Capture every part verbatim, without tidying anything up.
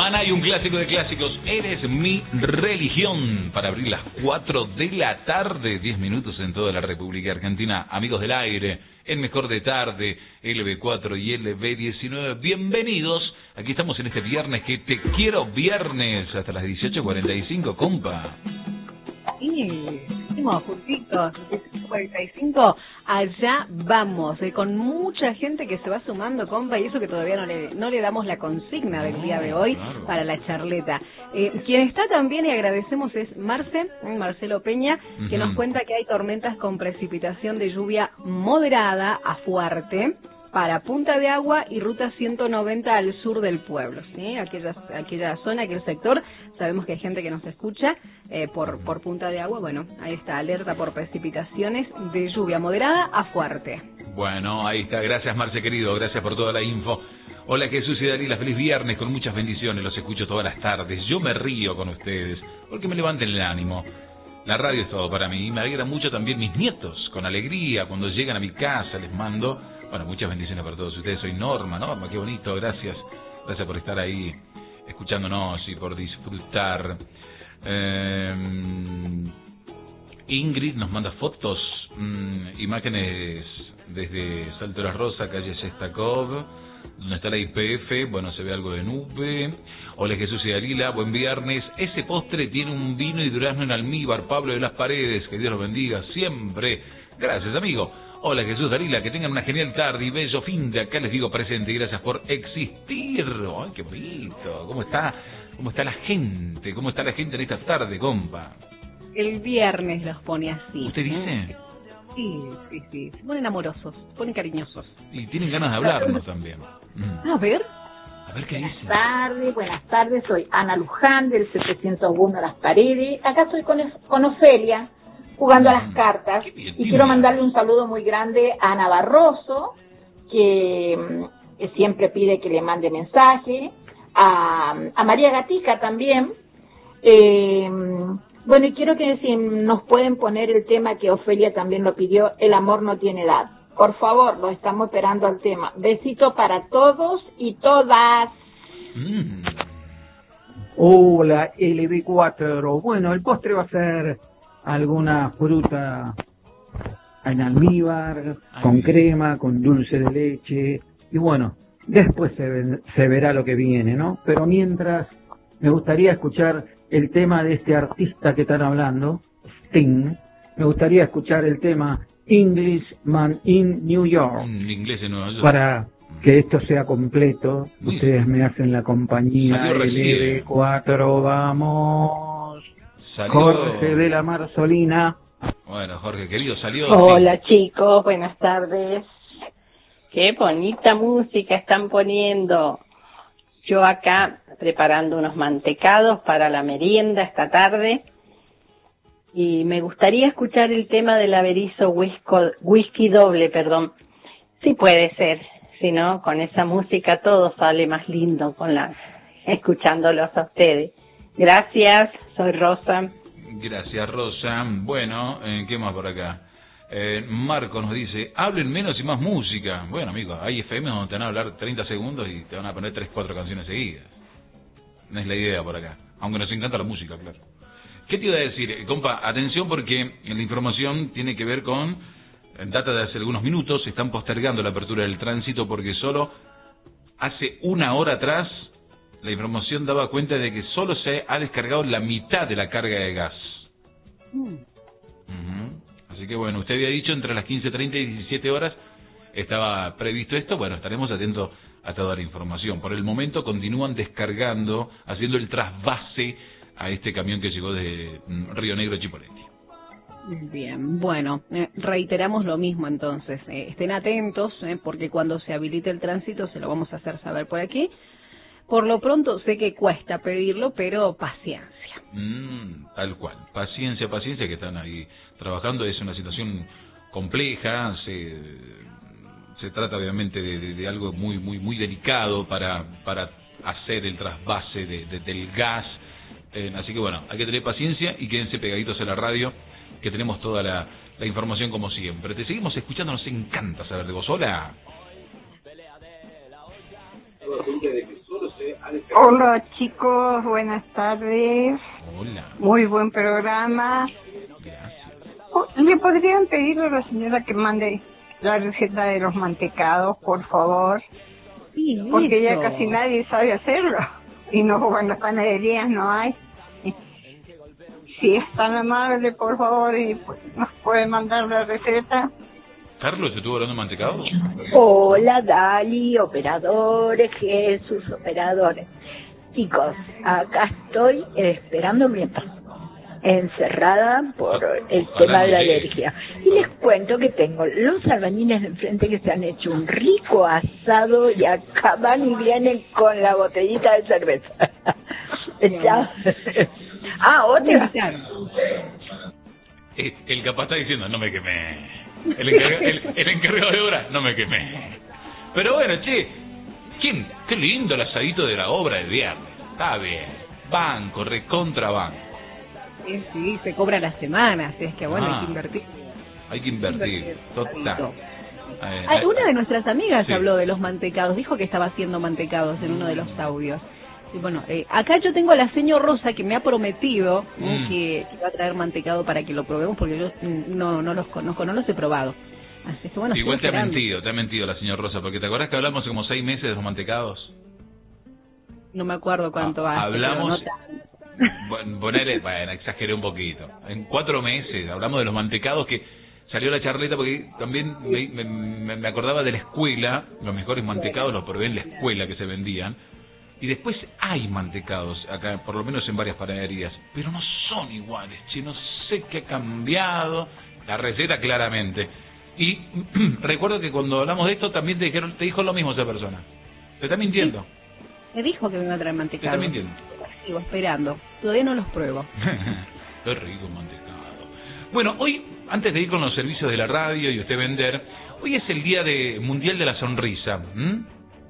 Maná y un clásico de clásicos, Eres mi religión, para abrir las cuatro de la tarde, diez minutos en toda la República Argentina. Amigos del aire, el mejor de tarde, L B cuatro y L B diecinueve, bienvenidos. Aquí estamos en este viernes que te quiero viernes, hasta las dieciocho cuarenta y cinco, compa. Sí, seguimos juntitos, dieciocho cuarenta y cinco, allá vamos, eh, con mucha gente que se va sumando, compa, y eso que todavía no le, no le damos la consigna del día de hoy, claro, para la charleta. Eh, quien está también, y agradecemos, es Marce, Marcelo Peña, que uh-huh. nos cuenta que hay tormentas con precipitación de lluvia moderada a fuerte para Punta de Agua y ruta ciento noventa al sur del pueblo, ¿sí? Aquella, aquella zona, aquel sector. Sabemos que hay gente que nos escucha eh, por, por Punta de Agua. Bueno, ahí está, alerta por precipitaciones de lluvia moderada a fuerte. Bueno, ahí está. Gracias, Marce, querido. Gracias por toda la info. Hola, Jesús y Dalila. Feliz viernes con muchas bendiciones. Los escucho todas las tardes. Yo me río con ustedes porque me levanten el ánimo. La radio es todo para mí. Y me alegra mucho también mis nietos. Con alegría, cuando llegan a mi casa, les mando... Bueno, muchas bendiciones para todos ustedes. Soy Norma, Norma, qué bonito, gracias. Gracias por estar ahí escuchándonos y por disfrutar. Eh, Ingrid nos manda fotos, mmm, imágenes desde Salto de la Rosa, calle Sestakov, donde está la I P F. Bueno, se ve algo de nube. Hola, Jesús y Dalila, buen viernes. Ese postre tiene un vino y durazno en almíbar, Pablo de las Paredes, que Dios los bendiga siempre. Gracias, amigo. Hola, Jesús, Dalila, que tengan una genial tarde y bello fin de acá. Les digo presente y gracias por existir. Ay, qué bonito. ¿Cómo está? ¿Cómo está la gente? ¿Cómo está la gente en esta tarde, compa? El viernes los pone así. ¿Usted dice? Sí, sí, sí. Se ponen amorosos, se ponen cariñosos. Y tienen ganas de hablarnos también. Mm. A ver. A ver qué dice. Buenas tardes, buenas tardes. Soy Ana Luján del setecientos uno Las Paredes. Acá estoy con, con Ofelia, jugando a las cartas, y quiero mandarle un saludo muy grande a Ana Barroso, que, que siempre pide que le mande mensaje, a, a María Gatica también. Eh, bueno, y quiero que si nos pueden poner el tema que Ofelia también lo pidió, El amor no tiene edad. Por favor, lo estamos esperando al tema. Besito para todos y todas. Mm. Hola, L B cuatro. Bueno, el postre va a ser alguna fruta en almíbar, con crema, con dulce de leche, y bueno, después se, ve, se verá lo que viene, ¿no? Pero mientras, me gustaría escuchar el tema de este artista que están hablando, Sting. Me gustaría escuchar el tema Englishman in New York, mm, inglés en Nueva York, para que esto sea completo. Sí. Ustedes me hacen la compañía. L B cuatro, vamos. Salió... Jorge de la Marzolina. Bueno, Jorge, querido, salió... Hola, sí. Chicos, buenas tardes. Qué bonita música están poniendo. Yo acá preparando unos mantecados para la merienda esta tarde. Y me gustaría escuchar el tema del Averizo whisky, whisky doble, perdón. Sí puede ser, si no, con esa música todo sale más lindo con la escuchándolos a ustedes. Gracias, soy Rosa. Gracias, Rosa. Bueno, eh, ¿qué más por acá? Eh, Marco nos dice, hablen menos y más música. Bueno, amigos, hay F M donde te van a hablar treinta segundos y te van a poner tres, cuatro canciones seguidas. No es la idea por acá, aunque nos encanta la música, claro. ¿Qué te iba a decir? Eh, compa, atención porque la información tiene que ver con data de hace algunos minutos. Están postergando la apertura del tránsito porque solo hace una hora atrás la información daba cuenta de que solo se ha descargado la mitad de la carga de gas. Mm. Uh-huh. Así que bueno, usted había dicho entre las quince treinta y diecisiete horas estaba previsto esto. Bueno, estaremos atentos a toda la información. Por el momento continúan descargando, haciendo el trasvase a este camión que llegó de Río Negro, Chipoleti. Bien, bueno, eh, reiteramos lo mismo entonces. Eh, estén atentos, eh, porque cuando se habilite el tránsito se lo vamos a hacer saber por aquí. Por lo pronto sé que cuesta pedirlo, pero paciencia. Mm, tal cual, paciencia, paciencia, que están ahí trabajando. Es una situación compleja, se, se trata obviamente de, de, de algo muy muy muy delicado para para hacer el trasvase de, de, del gas. Eh, así que bueno, hay que tener paciencia y quédense pegaditos a la radio, que tenemos toda la, la información como siempre. Te seguimos escuchando, nos encanta saber de vos. Hola. Hola chicos, buenas tardes. Hola. Muy buen programa. Gracias. ¿Le podrían pedir a la señora que mande la receta de los mantecados, por favor? Sí, porque eso. ya casi nadie sabe hacerlo. Y no, en las panaderías no hay. Si es tan amable, por favor, y pues, nos puede mandar la receta. Carlos, ¿estuvo hablando de mantecados? Hola, Dali, operadores, Jesús, operadores. Chicos, acá estoy esperando mientras encerrada por el tema de la alergia. Y les cuento que tengo los albañiles de enfrente que se han hecho un rico asado y acaban y vienen con la botellita de cerveza. ¿Ya? Ah, otra. El, el capaz está diciendo, no me quemé. El encargado, el, el encargado de obra, no me quemé. Pero bueno, che, ¿quién? Qué lindo el asadito de la obra del viernes. Está bien. Banco, recontra banco. Sí, sí, se cobra las semanas, es que bueno, Ah, hay que invertir. Hay que invertir, total. Eh, Ah, una de nuestras amigas sí. habló de los mantecados, dijo que estaba haciendo mantecados en uno de los audios. Y bueno, eh, acá yo tengo a la señora Rosa que me ha prometido ¿no? Mm. que, que va a traer mantecado para que lo probemos porque yo mm, no no los conozco, no los he probado. Así que bueno, Igual te estoy ha esperando. mentido, te ha mentido la señora Rosa, porque ¿te acuerdas que hablamos hace como seis meses de los mantecados? No me acuerdo cuánto Ah, hace. hablamos- pero no tanto. Bueno, ponele, bueno, exageré un poquito. En cuatro meses hablamos de los mantecados, que salió la charleta porque también me, me, me acordaba de la escuela, los mejores mantecados los probé en la escuela que se vendían. Y después hay mantecados acá, por lo menos en varias panaderías, pero no son iguales, che, no sé qué ha cambiado la receta claramente. Y recuerdo que cuando hablamos de esto también te dijeron, te dijo lo mismo esa persona. Te está mintiendo. Me dijo que me iba a traer Te mantecado. está mintiendo. Sigo esperando. Todavía no los pruebo. Qué rico mantecado. Bueno, hoy, antes de ir con los servicios de la radio y usted vender, hoy es el día de mundial de la sonrisa. ¿Mm?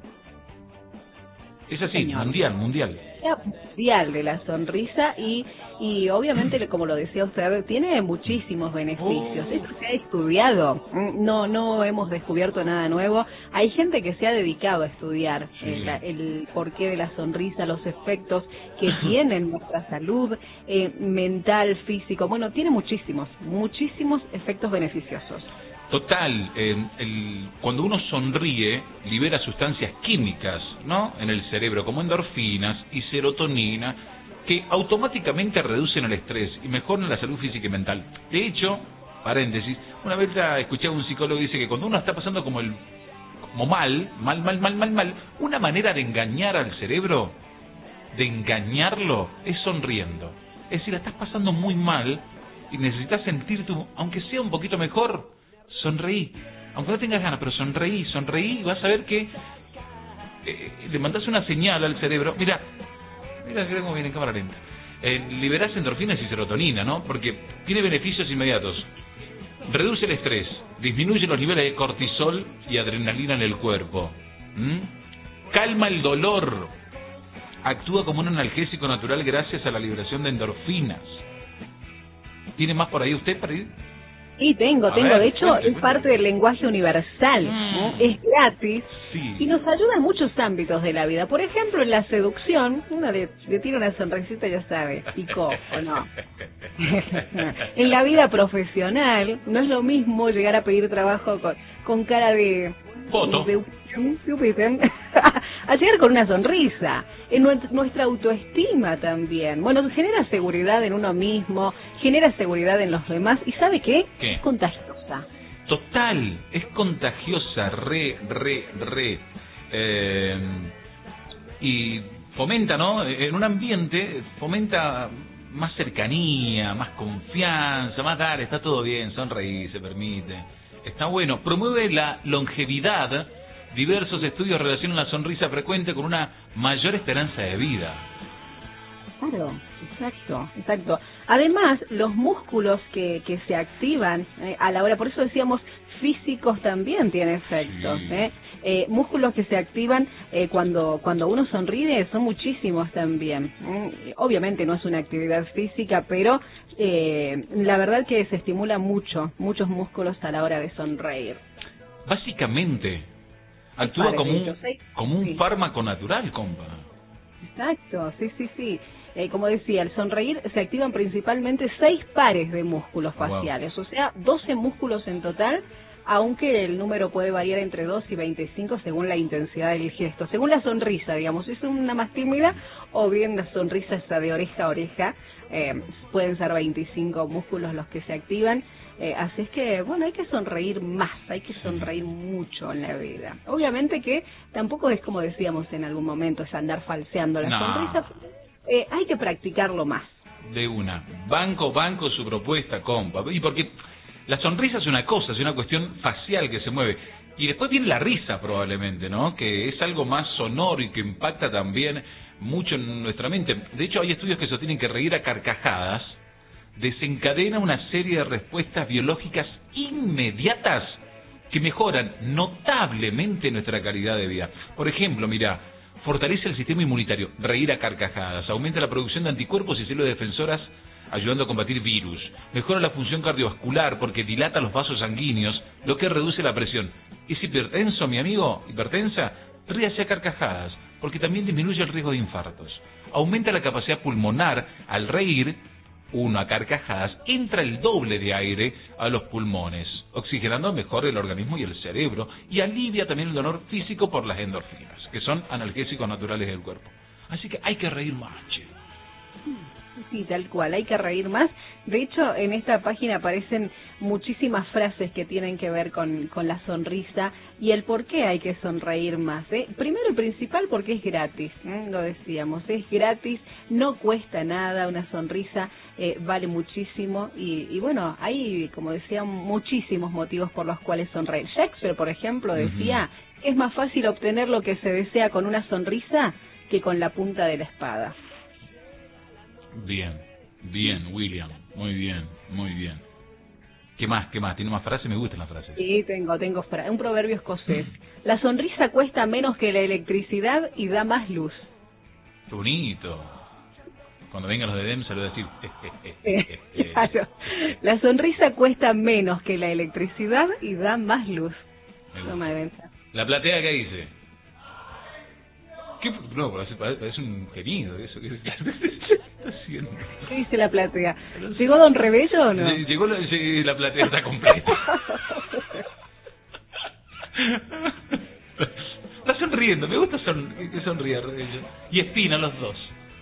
Es así, Señor. mundial, mundial. Día mundial de la sonrisa y y obviamente, como lo decía usted, tiene muchísimos beneficios. Oh. Esto se ha estudiado, no no hemos descubierto nada nuevo. Hay gente que se ha dedicado a estudiar Sí. el, el porqué de la sonrisa, los efectos que tiene en nuestra salud eh, mental, físico. Bueno, tiene muchísimos, muchísimos efectos beneficiosos. Total, eh, el, cuando uno sonríe, libera sustancias químicas, ¿no? En el cerebro, como endorfinas y serotonina, que automáticamente reducen el estrés y mejoran la salud física y mental. De hecho, paréntesis, una vez la escuché a un psicólogo que dice que cuando uno está pasando como el como mal, mal, mal, mal, mal, mal, una manera de engañar al cerebro, de engañarlo, es sonriendo. Es decir, la estás pasando muy mal y necesitas sentirte, aunque sea un poquito mejor, sonreí. Aunque no tengas ganas, pero sonreí, sonreí y vas a ver que eh, le mandás una señal al cerebro. Mira, mira cómo viene en cámara lenta. Eh, liberás endorfinas y serotonina, ¿no? Porque tiene beneficios inmediatos. Reduce el estrés, disminuye los niveles de cortisol y adrenalina en el cuerpo. ¿Mm? Calma el dolor. Actúa como un analgésico natural gracias a la liberación de endorfinas. ¿Tiene más por ahí usted para ir? Y tengo, A tengo. ver, de hecho, cuente, es cuente. parte del lenguaje universal. ¿no? Mm. Es gratis. Sí. Y nos ayuda en muchos ámbitos de la vida. Por ejemplo, en la seducción, uno le, le tira una sonrisita, ya sabe, picó o no. En la vida profesional, no es lo mismo llegar a pedir trabajo con, con cara de... Foto. de a llegar con una sonrisa. En nuestra, nuestra autoestima también. Bueno, genera seguridad en uno mismo, genera seguridad en los demás. ¿Y sabe qué? ¿Qué? Es contagiosa. Total, es contagiosa, re, re, re. Eh, y fomenta, ¿no? En un ambiente, fomenta más cercanía, más confianza, más dar, está todo bien, sonreír, se permite. Está bueno. Promueve la longevidad. Diversos estudios relacionan la sonrisa frecuente con una mayor esperanza de vida. Claro, exacto, exacto. Además, los músculos que, que se activan eh, a la hora, por eso decíamos físicos también tiene efectos. Sí. ¿eh? Eh, músculos que se activan eh, cuando cuando uno sonríe son muchísimos también. ¿eh? Obviamente no es una actividad física, pero eh, la verdad que se estimula mucho, muchos músculos a la hora de sonreír. Básicamente, actúa Parece, como un, yo sé. como un Sí. fármaco natural, compa. Exacto, sí, sí, sí. Eh, como decía, al sonreír se activan principalmente seis pares de músculos faciales, wow. O sea, doce músculos en total, aunque el número puede variar entre dos y veinticinco según la intensidad del gesto, según la sonrisa, digamos, es una más tímida o bien la sonrisa esa de oreja a oreja, eh, pueden ser veinticinco músculos los que se activan, eh, así es que, bueno, hay que sonreír más, hay que sonreír mucho en la vida. Obviamente que tampoco es como decíamos en algún momento, es andar falseando la no. sonrisa. Eh, hay que practicarlo más. De una. Banco, banco su propuesta, compa. Y porque la sonrisa es una cosa, es una cuestión facial que se mueve. Y después viene la risa probablemente, ¿no? Que es algo más sonoro y que impacta también mucho en nuestra mente. De hecho, hay estudios que sostienen que reír a carcajadas desencadena una serie de respuestas biológicas inmediatas que mejoran notablemente nuestra calidad de vida. Por ejemplo, mira, fortalece el sistema inmunitario, reír a carcajadas, aumenta la producción de anticuerpos y células defensoras, ayudando a combatir virus, mejora la función cardiovascular porque dilata los vasos sanguíneos, lo que reduce la presión. ¿Es hipertenso, mi amigo? ¿Hipertensa? Ríase a carcajadas, porque también disminuye el riesgo de infartos. Aumenta la capacidad pulmonar, al reír, uno a carcajadas, entra el doble de aire a los pulmones, oxigenando mejor el organismo y el cerebro, y alivia también el dolor físico por las endorfinas, que son analgésicos naturales del cuerpo. Así que hay que reír más, che. Sí, tal cual, hay que reír más. De hecho, en esta página aparecen muchísimas frases que tienen que ver con, con la sonrisa y el por qué hay que sonreír más. ¿eh? Primero y principal porque es gratis, ¿eh? Lo decíamos, es gratis, no cuesta nada, una sonrisa eh, vale muchísimo y, y bueno, hay, como decía, muchísimos motivos por los cuales sonreír. Shakespeare, por ejemplo, decía uh-huh. que es más fácil obtener lo que se desea con una sonrisa que con la punta de la espada. Bien, bien, William, muy bien, muy bien. ¿Qué más, qué más? ¿Tiene más frases? Me gustan las frases. Sí, tengo, tengo fra- un proverbio escocés. La sonrisa cuesta menos que la electricidad y da más luz. Qué bonito. Cuando vengan los de D E M se lo voy a decir. Eh, claro. La sonrisa cuesta menos que la electricidad y da más luz. Toma de venta. La platea, ¿qué dice? ¿Qué? No, parece, parece un gemido eso. ¿Qué está haciendo? ¿Qué dice la platea? ¿Llegó Don Rebello o no? Llegó la, la platea, está completa. Está sonriendo, me gusta son, que sonría Rebello. Y Espina, los dos.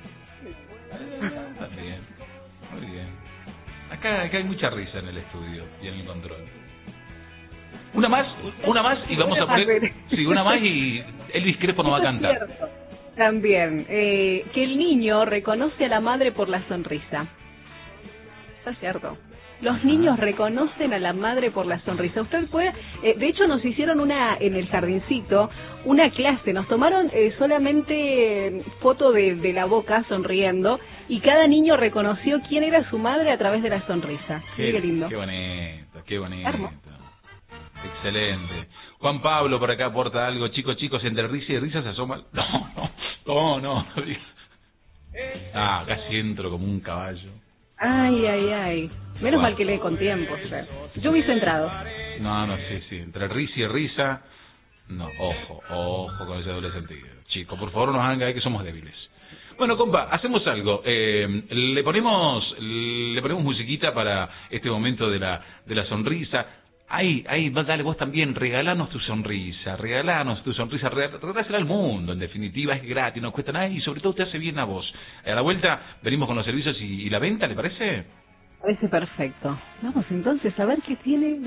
Está bien, muy bien. Acá, acá hay mucha risa en el estudio y en el control. Una más, una más y vamos a poner... Sí, una más y Elvis Crespo nos va a cantar. También, eh, que el niño reconoce a la madre por la sonrisa. Está cierto. Los Ajá. niños reconocen a la madre por la sonrisa. Usted puede... Eh, de hecho, nos hicieron una en el jardincito, una clase. Nos tomaron eh, solamente foto de, de la boca sonriendo y cada niño reconoció quién era su madre a través de la sonrisa. Qué, qué lindo. Qué bonito, qué bonito. Hermoso. Excelente. Juan Pablo por acá aporta algo. Chicos, chicos, entre risa y risa se asoma... No, no, no, no. Ah, casi entro como un caballo. Ay, ay, ay. Menos bueno. mal que lee con tiempo. O sea. Yo hubiese entrado. No, no, sí, sí. Entre risa y risa... No, ojo, ojo con ese doble sentido. Chicos, por favor, no hagan caer que somos débiles. Bueno, compa, hacemos algo. Eh, le ponemos le ponemos musiquita para este momento de la de la sonrisa. Ahí, ahí, dale vos también, regalanos tu sonrisa, regalanos tu sonrisa, regalásela al mundo, en definitiva, es gratis, no cuesta nada y sobre todo te hace bien a vos. A la vuelta venimos con los servicios y, y la venta, ¿le parece? Parece perfecto. Vamos entonces a ver qué tiene